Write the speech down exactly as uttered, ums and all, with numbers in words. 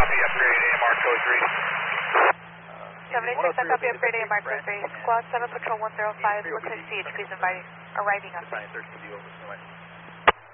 copy, upgrade A M R code three. seventy-six, I copy, upgrade A M R code three. Squad seven, Patrol one zero five, looks like C H P is inviting, arriving on site.